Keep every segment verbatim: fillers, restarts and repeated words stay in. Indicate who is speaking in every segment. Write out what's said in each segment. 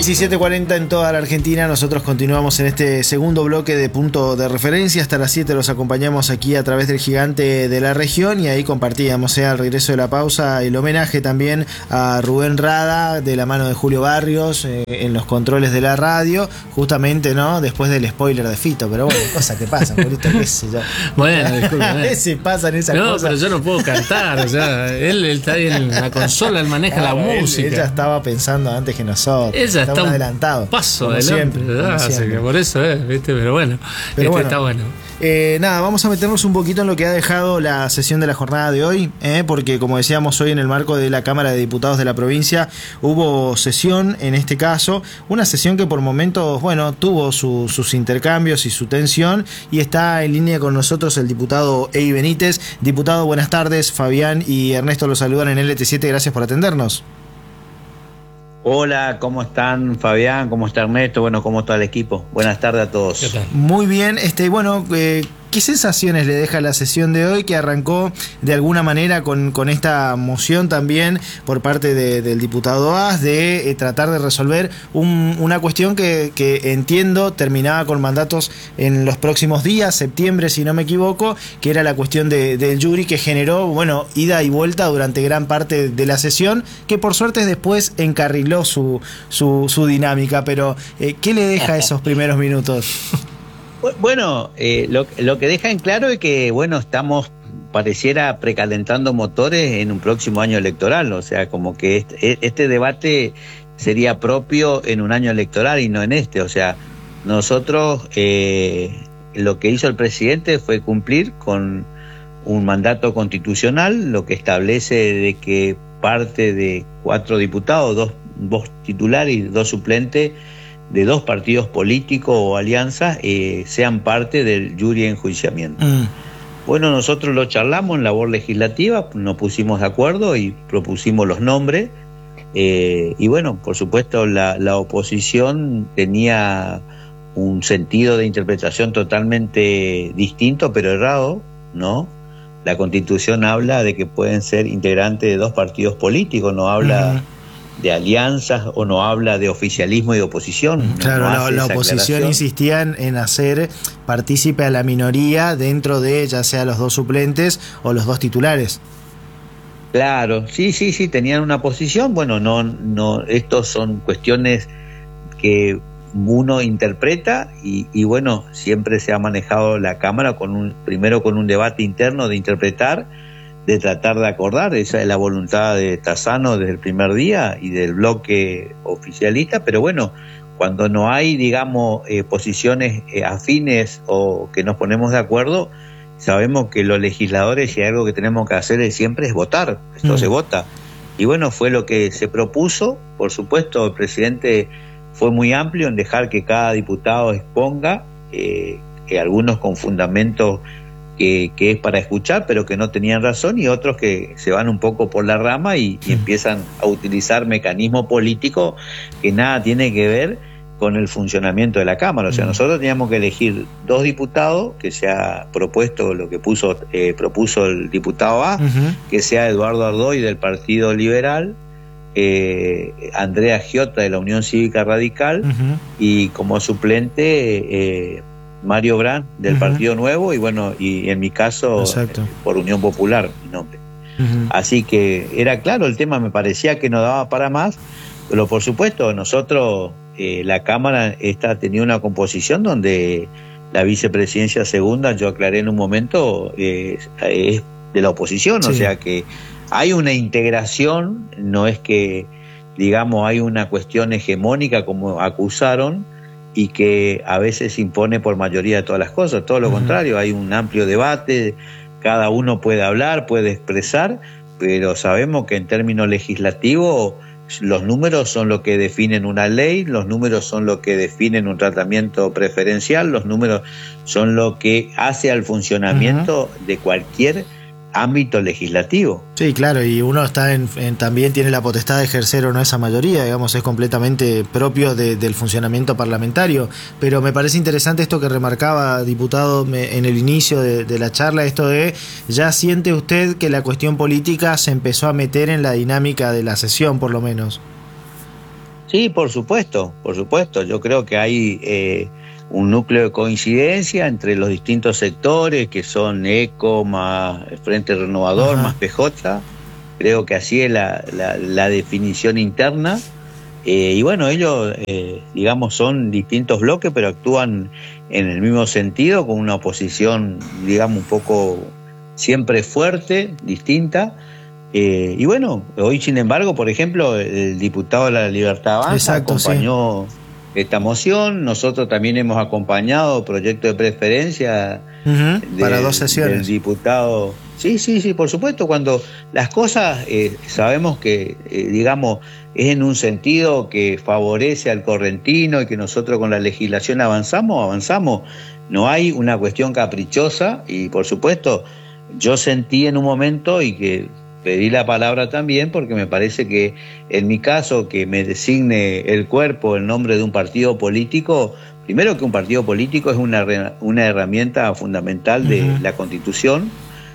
Speaker 1: diecisiete cuarenta en toda la Argentina. Nosotros continuamos en este segundo bloque de Punto de Referencia. Hasta las siete los acompañamos aquí a través del Gigante de la Región, y ahí compartíamos eh, al regreso de la pausa el homenaje también a Rubén Rada de la mano de Julio Barrios eh, en los controles de la radio, justamente no después del spoiler de Fito. Pero bueno, cosas que pasan, Julito, qué sé yo.
Speaker 2: Bueno, disculpe.
Speaker 1: A veces pasan esas
Speaker 2: no,
Speaker 1: cosas.
Speaker 2: No, pero yo no puedo cantar. O sea, él, él está ahí en la consola, él maneja claro, la música.
Speaker 1: Él, ella estaba pensando antes que nosotros.
Speaker 2: Ella está un
Speaker 1: adelantado.
Speaker 2: Paso
Speaker 1: como
Speaker 2: adelante.
Speaker 1: Siempre,
Speaker 2: ¿verdad?
Speaker 1: como siempre.
Speaker 2: Que por eso es, ¿viste? Pero bueno,
Speaker 1: pero
Speaker 2: este
Speaker 1: bueno,
Speaker 2: está bueno.
Speaker 1: Eh, nada, vamos a meternos un poquito en lo que ha dejado la sesión de la jornada de hoy, eh, porque como decíamos hoy en el marco de la Cámara de Diputados de la provincia hubo sesión, en este caso, una sesión que por momentos, bueno, tuvo su, sus intercambios y su tensión, y está en línea con nosotros el diputado Ey Benítez. Diputado, buenas tardes. Fabián y Ernesto los saludan en L T siete, gracias por atendernos.
Speaker 3: Hola, ¿cómo están Fabián? ¿Cómo está Ernesto? Bueno, ¿cómo está el equipo? Buenas tardes a todos.
Speaker 2: ¿Qué tal?
Speaker 1: Muy bien, este, bueno, eh, ¿qué sensaciones le deja la sesión de hoy, que arrancó de alguna manera con, con esta moción también por parte de, del diputado As de eh, tratar de resolver un, una cuestión que, que entiendo terminaba con mandatos en los próximos días, septiembre si no me equivoco, que era la cuestión de, del jury, que generó, bueno, ida y vuelta durante gran parte de la sesión, que por suerte después encarriló su, su, su dinámica, pero eh, ¿qué le deja esos primeros minutos?
Speaker 3: Bueno, eh, lo, lo que deja en claro es que, bueno, estamos, pareciera, precalentando motores en un próximo año electoral. O sea, como que este, este debate sería propio en un año electoral y no en este. O sea, nosotros, eh, lo que hizo el presidente fue cumplir con un mandato constitucional, lo que establece de que parte de cuatro diputados, dos, dos titulares y dos suplentes, de dos partidos políticos o alianzas eh, sean parte del jury de enjuiciamiento. Mm. Bueno, nosotros lo charlamos en labor legislativa, nos pusimos de acuerdo y propusimos los nombres, eh, y bueno, por supuesto la, la oposición tenía un sentido de interpretación totalmente distinto, pero errado, ¿no? La Constitución habla de que pueden ser integrantes de dos partidos políticos, no habla... Mm. de alianzas o no habla de oficialismo y de oposición.
Speaker 1: Claro,
Speaker 3: no
Speaker 1: la, la oposición insistía en, en hacer partícipe a la minoría dentro de ya sea los dos suplentes o los dos titulares.
Speaker 3: Claro, sí, sí, sí, tenían una posición. Bueno, no, no, estos son cuestiones que uno interpreta y, y bueno, siempre se ha manejado la Cámara con un, primero con un debate interno de interpretar, de tratar de acordar. Esa es la voluntad de Tassano desde el primer día y del bloque oficialista, pero bueno, cuando no hay, digamos, eh, posiciones eh, afines o que nos ponemos de acuerdo, sabemos que los legisladores, si hay algo que tenemos que hacer es, siempre es votar, esto mm. se vota. Y bueno, fue lo que se propuso. Por supuesto, el presidente fue muy amplio en dejar que cada diputado exponga, eh, que algunos con fundamentos Que, que es para escuchar, pero que no tenían razón, y otros que se van un poco por la rama y, y empiezan a utilizar mecanismos políticos que nada tiene que ver con el funcionamiento de la Cámara. O sea, nosotros teníamos que elegir dos diputados, que se ha propuesto lo que puso eh, propuso el diputado A, uh-huh. que sea Eduardo Ardoy del Partido Liberal, eh, Andrea Giotta de la Unión Cívica Radical, uh-huh. y como suplente eh, Mario Brand del uh-huh. Partido Nuevo, y bueno, y en mi caso eh, por Unión Popular, mi nombre. Uh-huh. Así que era claro el tema, me parecía que no daba para más, pero por supuesto nosotros, eh, la Cámara esta tenía una composición donde la vicepresidencia segunda, yo aclaré en un momento, eh, es de la oposición, sí. O sea que hay una integración, no es que, digamos, hay una cuestión hegemónica como acusaron, y que a veces impone por mayoría de todas las cosas, todo lo uh-huh. contrario, hay un amplio debate, cada uno puede hablar, puede expresar, pero sabemos que en términos legislativos los números son lo que definen una ley, los números son lo que definen un tratamiento preferencial, los números son lo que hace al funcionamiento uh-huh. de cualquier ámbito legislativo.
Speaker 1: Sí, claro, y uno está en, en también tiene la potestad de ejercer o no esa mayoría, digamos, es completamente propio de, del funcionamiento parlamentario, pero me parece interesante esto que remarcaba, diputado, me, en el inicio de, de la charla, esto de, ¿ya siente usted que la cuestión política se empezó a meter en la dinámica de la sesión, por lo menos?
Speaker 3: Sí, por supuesto, por supuesto. Yo creo que hay eh, un núcleo de coincidencia entre los distintos sectores, que son ECO, más Frente Renovador, Ajá. más P J. Creo que así es la, la, la definición interna. Eh, y bueno, ellos, eh, digamos, son distintos bloques, pero actúan en el mismo sentido, con una oposición, digamos, un poco siempre fuerte, distinta. Eh, y bueno, hoy, sin embargo, por ejemplo, el diputado de la Libertad Avanza Exacto, acompañó sí. esta moción. Nosotros también hemos acompañado proyecto de preferencia
Speaker 1: uh-huh, de, para dos sesiones.
Speaker 3: Del diputado. Sí, sí, sí, por supuesto. Cuando las cosas eh, sabemos que, eh, digamos, es en un sentido que favorece al correntino y que nosotros con la legislación avanzamos, avanzamos. No hay una cuestión caprichosa y, por supuesto, yo sentí en un momento y que pedí la palabra también porque me parece que en mi caso que me designe el cuerpo en nombre de un partido político, primero que un partido político es una, una herramienta fundamental de uh-huh. la Constitución,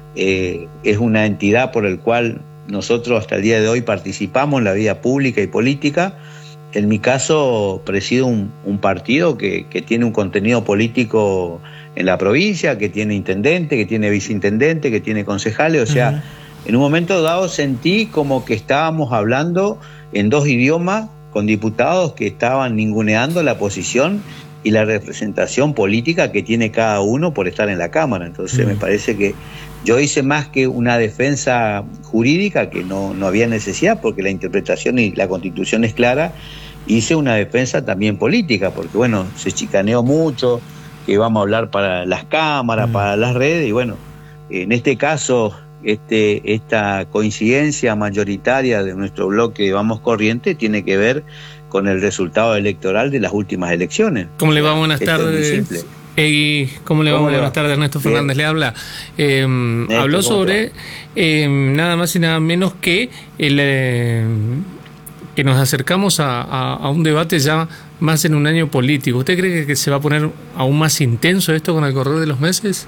Speaker 3: eh, es una entidad por el cual nosotros hasta el día de hoy participamos en la vida pública y política. En mi caso presido un, un partido que, que tiene un contenido político en la provincia, que tiene intendente, que tiene viceintendente, que tiene concejales, o sea, uh-huh. en un momento dado sentí como que estábamos hablando en dos idiomas con diputados que estaban ninguneando la posición y la representación política que tiene cada uno por estar en la Cámara. Entonces mm. me parece que yo hice más que una defensa jurídica, que no, no había necesidad porque la interpretación y la Constitución es clara, hice una defensa también política, porque bueno, se chicaneó mucho, que vamos a hablar para las cámaras, mm. para las redes, y bueno, en este caso... Este, esta coincidencia mayoritaria de nuestro bloque Vamos Corriente tiene que ver con el resultado electoral de las últimas elecciones.
Speaker 2: ¿Cómo le va? Buenas Esto tardes. Hey, ¿Cómo le va? Buenas va? tardes, Ernesto Fernández le habla. Eh, Ernesto, habló sobre eh, nada más y nada menos que el, eh, que nos acercamos a, a, a un debate ya más en un año político. ¿Usted cree que se va a poner aún más intenso esto con el correr de los meses?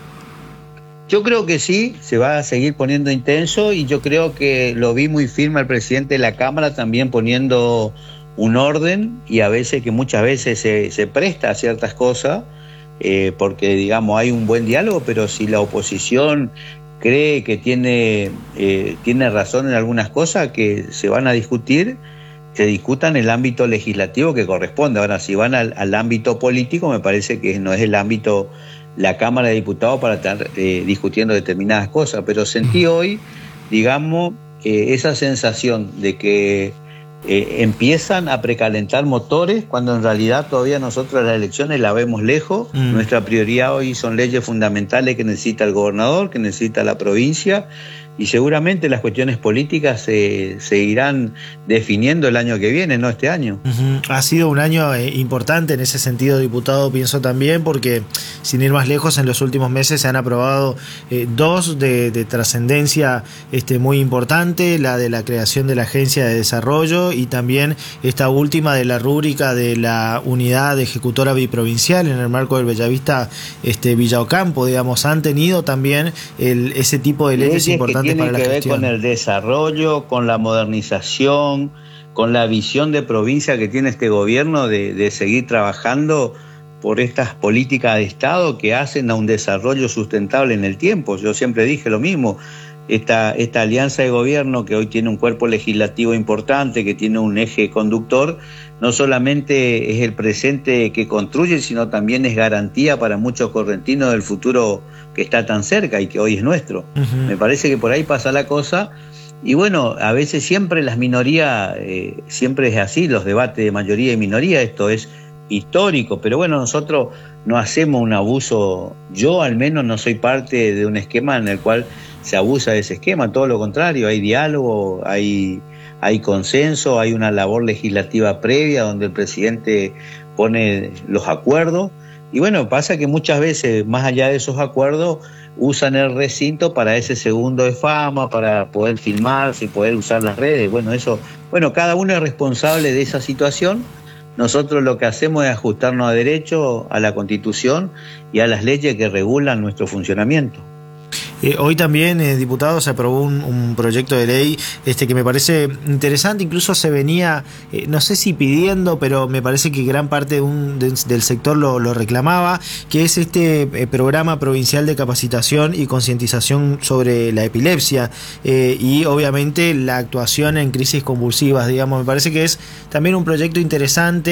Speaker 3: Yo creo que sí, se va a seguir poniendo intenso y yo creo que lo vi muy firme al presidente de la Cámara también poniendo un orden y a veces que muchas veces se, se presta a ciertas cosas eh, porque digamos hay un buen diálogo, pero si la oposición cree que tiene, eh, tiene razón en algunas cosas que se van a discutir, se discutan en el ámbito legislativo que corresponde. Ahora, si van al, al ámbito político, me parece que no es el ámbito la Cámara de Diputados para estar eh, discutiendo determinadas cosas, pero sentí hoy, digamos, eh, esa sensación de que eh, empiezan a precalentar motores cuando en realidad todavía nosotros las elecciones la vemos lejos. Mm. Nuestra prioridad hoy son leyes fundamentales que necesita el gobernador, que necesita la provincia, y seguramente las cuestiones políticas se, se irán definiendo el año que viene, no este año.
Speaker 1: Uh-huh. Ha sido un año eh, importante en ese sentido, diputado, pienso también, porque sin ir más lejos, en los últimos meses se han aprobado eh, dos de, de trascendencia este, muy importante, la de la creación de la Agencia de Desarrollo y también esta última de la rúbrica de la Unidad Ejecutora Biprovincial en el marco del Bellavista este, Villa Ocampo, digamos, han tenido también el, ese tipo de leyes importantes.
Speaker 3: Tiene que ver con el desarrollo, con la modernización, con la visión de provincia que tiene este gobierno de, de seguir trabajando por estas políticas de Estado que hacen a un desarrollo sustentable en el tiempo. Yo siempre dije lo mismo, esta, esta alianza de gobierno que hoy tiene un cuerpo legislativo importante, que tiene un eje conductor, no solamente es el presente que construye, sino también es garantía para muchos correntinos del futuro que está tan cerca y que hoy es nuestro. Uh-huh. Me parece que por ahí pasa la cosa. Y bueno, a veces siempre las minorías, eh, siempre es así, los debates de mayoría y minoría, esto es histórico, pero bueno, nosotros no hacemos un abuso, yo al menos no soy parte de un esquema en el cual se abusa de ese esquema, todo lo contrario, hay diálogo, hay, hay consenso, hay una labor legislativa previa donde el presidente pone los acuerdos. Y bueno, pasa que muchas veces, más allá de esos acuerdos, usan el recinto para ese segundo de fama, para poder filmarse y poder usar las redes. Bueno, eso, bueno, cada uno es responsable de esa situación. Nosotros lo que hacemos es ajustarnos a derecho, a la Constitución y a las leyes que regulan nuestro funcionamiento.
Speaker 1: Eh, hoy también, eh, diputado, se aprobó un, un proyecto de ley este que me parece interesante, incluso se venía, eh, no sé si pidiendo, pero me parece que gran parte de un, de, del sector lo, lo reclamaba, que es este eh, programa provincial de capacitación y concientización sobre la epilepsia eh, y obviamente la actuación en crisis convulsivas, digamos, me parece que es también un proyecto interesante.